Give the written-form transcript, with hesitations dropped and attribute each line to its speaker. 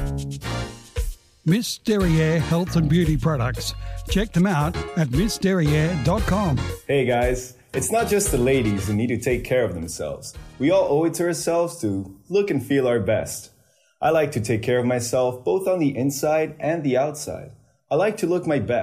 Speaker 1: Miss Derriere Health and Beauty Products. Check them out at missderriere.com.
Speaker 2: Hey guys, it's not just the ladies who need to take care of themselves. We all owe it to ourselves to look and feel our best. I like to take care of myself both on the inside and the outside. I like to look my best.